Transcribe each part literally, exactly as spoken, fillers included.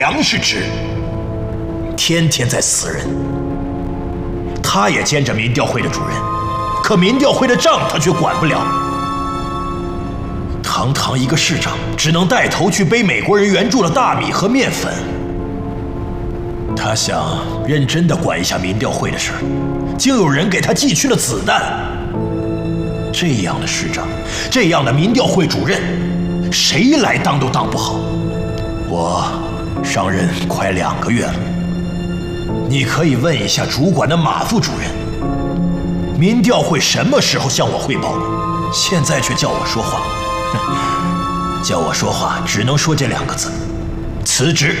粮食值，天天在死人。他也兼着民调会的主任，可民调会的账他却管不了。堂堂一个市长，只能带头去背美国人援助的大米和面粉。他想认真的管一下民调会的事儿，竟有人给他寄去了子弹。这样的市长，这样的民调会主任，谁来当都当不好。我上任快两个月了，你可以问一下主管的马副主任，民调会什么时候向我汇报？现在却叫我说话，叫我说话只能说这两个字：辞职。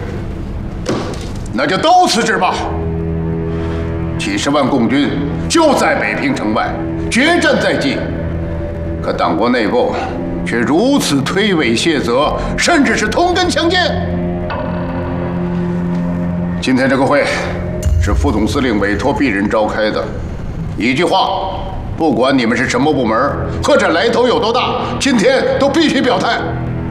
那就都辞职吧。几十万共军就在北平城外，决战在即，可党国内部却如此推诿卸责，甚至是同根相见。今天这个会是副总司令委托鄙人召开的，一句话，不管你们是什么部门或者来头有多大，今天都必须表态。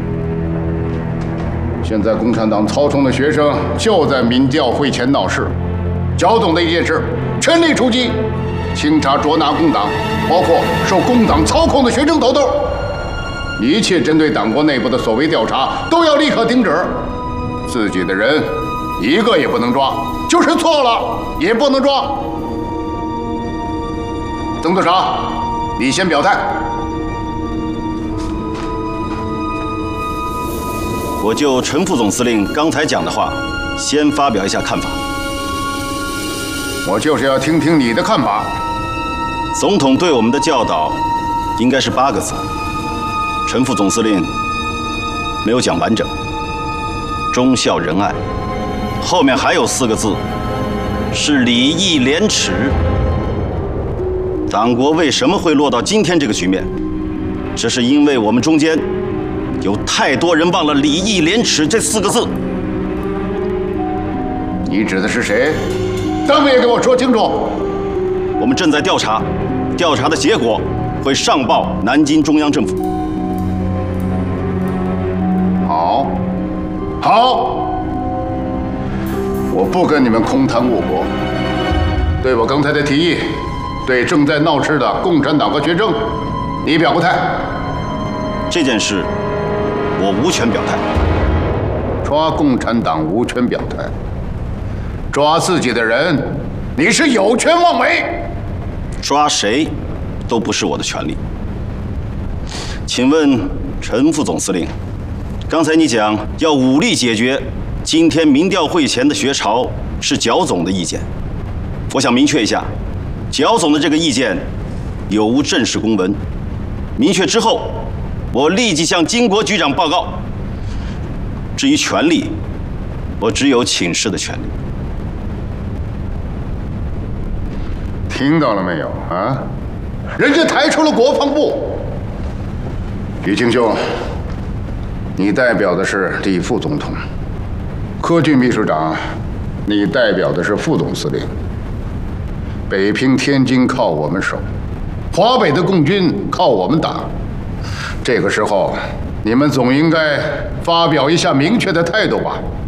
现在共产党操纵的学生就在民调会前闹事，剿总的一件事，全力出击，清查捉拿共党，包括受共党操控的学生头头。一切针对党国内部的所谓调查都要立刻停止，自己的人一个也不能抓，就是错了也不能抓。曾督察，你先表态。 我就陈副总司令刚才讲的话，先发表一下看法。 我就是要听听你的看法。 总统对我们的教导，应该是八个字。陈副总司令没有讲完整，忠孝仁爱，后面还有四个字，是礼义廉耻。党国为什么会落到今天这个局面？这是因为我们中间有太多人忘了礼义廉耻这四个字。 你指的是谁？当面给我说清楚。 我们正在调查，调查的结果会上报南京中央政府。 好，好，我不跟你们空谈误国。对我刚才的提议，对正在闹事的共产党和学生，你表个态。 这件事我无权表态。 抓共产党无权表态，抓自己的人，你是有权妄为。 抓谁都不是我的权利。请问陈副总司令，刚才你讲要武力解决今天民调会前的学潮，是剿总的意见。我想明确一下，剿总的这个意见有无正式公文？明确之后，我立即向金国局长报告。至于权利，我只有请示的权利。 听到了没有啊？人家抬出了国防部。于敬兄，你代表的是李副总统，柯俊秘书长，你代表的是副总司令。北平、天津靠我们守，华北的共军靠我们打。这个时候，你们总应该发表一下明确的态度吧？